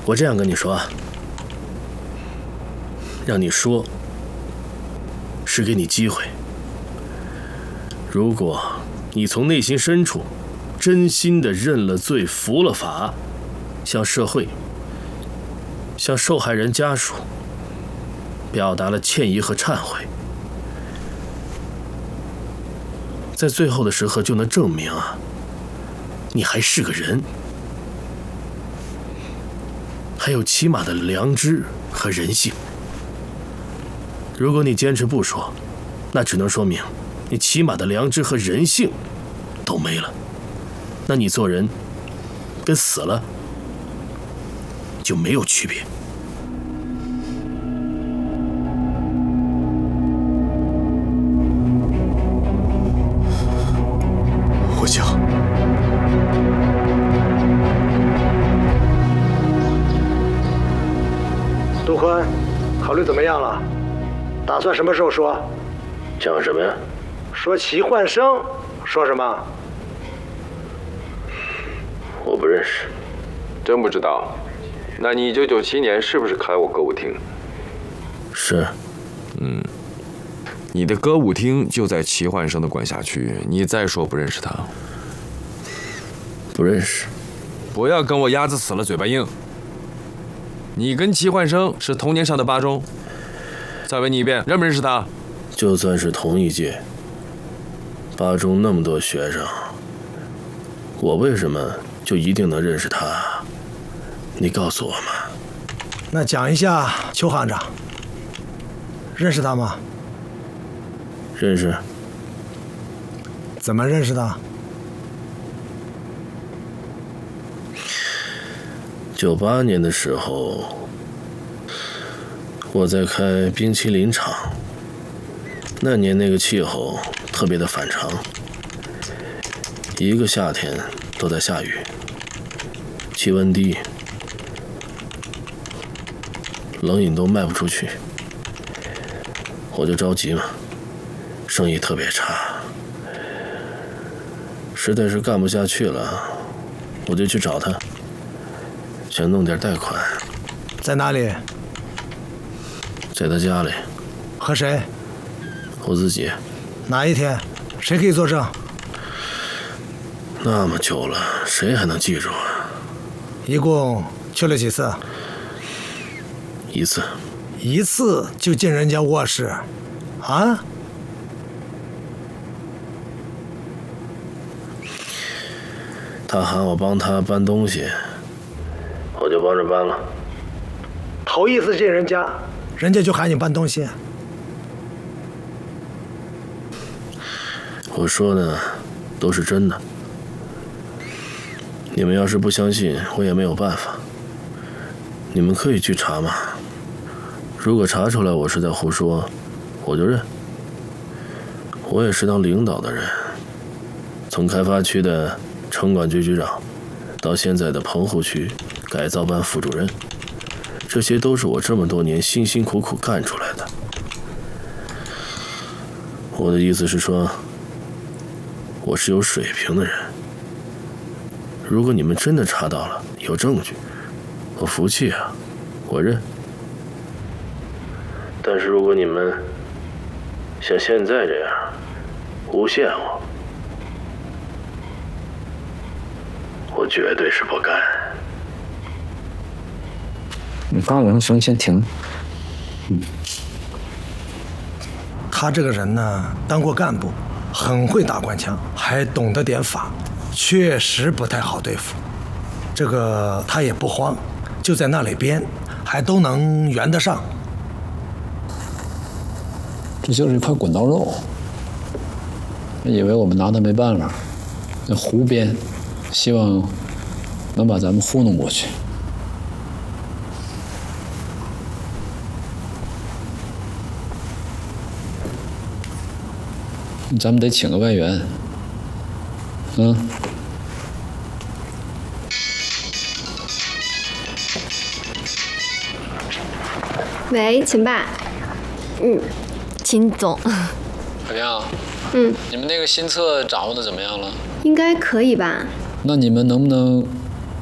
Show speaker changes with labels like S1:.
S1: 我这样跟你说啊，让你说是给你机会。如果你从内心深处真心的认了罪、服了法，向社会、向受害人家属表达了歉意和忏悔，在最后的时刻就能证明啊，你还是个人，还有起码的良知和人性。如果你坚持不说，那只能说明你起码的良知和人性都没了。那你做人跟死了就没有区别。
S2: 我想，
S3: 杜坤，考虑怎么样了？打算什么时候说？
S1: 讲什么呀？
S3: 说齐焕生，说什么？
S1: 我不认识。
S4: 真不知道？那你1997年是不是开过歌舞厅？
S1: 是。
S4: 你的歌舞厅就在齐焕生的管辖区，你再说不认识他？
S1: 不认识。
S4: 不要跟我鸭子死了嘴巴硬。你跟齐焕生是同年上的8中。再问你一遍，认不认识他？
S1: 就算是同一届，8中那么多学生，我为什么就一定能认识他？你告诉我嘛。
S3: 那讲一下邱行长，认识他吗？
S1: 认识。
S3: 怎么认识的
S1: ？98年的时候，我在开冰淇淋厂。那年那个气候特别的反常，一个夏天都在下雨，气温低，冷饮都卖不出去，我就着急嘛，生意特别差，实在是干不下去了，我就去找他，想弄点贷款。
S3: 在哪里？
S1: 在他家里。
S3: 和谁？
S1: 我自己。
S3: 哪一天？谁可以作证？
S1: 那么久了，谁还能记住啊？
S3: 一共去了几次
S1: ？1次。
S3: 1次就进人家卧室，啊？
S1: 他喊我帮他搬东西，我就帮着搬了。
S3: 头一次进人家，人家就喊你搬东西？
S1: 我说的都是真的。你们要是不相信，我也没有办法。你们可以去查嘛。如果查出来我是在胡说，我就认。我也是当领导的人，从开发区的城管局局长，到现在的棚户区改造办副主任，这些都是我这么多年辛辛苦苦干出来的。我的意思是说，我是有水平的人。如果你们真的查到了，有证据，我服气啊，我认。但是如果你们像现在这样诬陷我，我绝对是不干。
S5: 你高永生先停。
S3: 他这个人呢，当过干部，很会打官腔，还懂得点法，确实不太好对付。这个他也不慌，就在那里编，还都能圆得上。
S5: 这就是一块滚刀肉，以为我们拿他没办法，那胡编，希望能把咱们糊弄过去。咱们得请个外援，
S6: 喂，秦爸。秦总。
S5: 小亮。你们那个新册掌握的怎么样了？
S6: 应该可以吧。
S5: 那你们能不能